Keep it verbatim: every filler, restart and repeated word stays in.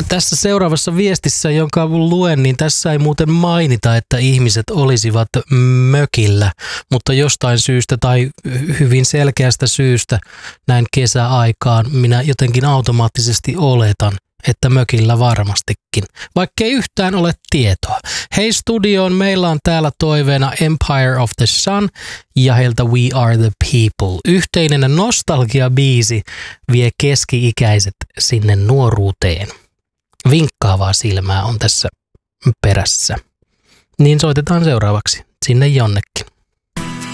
Tässä seuraavassa viestissä, jonka luen, niin tässä ei muuten mainita, että ihmiset olisivat mökillä, mutta jostain syystä tai hyvin selkeästä syystä näin kesäaikaan minä jotenkin automaattisesti oletan, että mökillä varmastikin, vaikkei yhtään ole tietoa. Hei studioon, meillä on täällä toiveena Empire of the Sun ja heiltä We Are the People. Yhteinen nostalgia-biisi vie keski-ikäiset sinne nuoruuteen. Vinkkaavaa silmää on tässä perässä. Niin soitetaan seuraavaksi sinne jonnekin.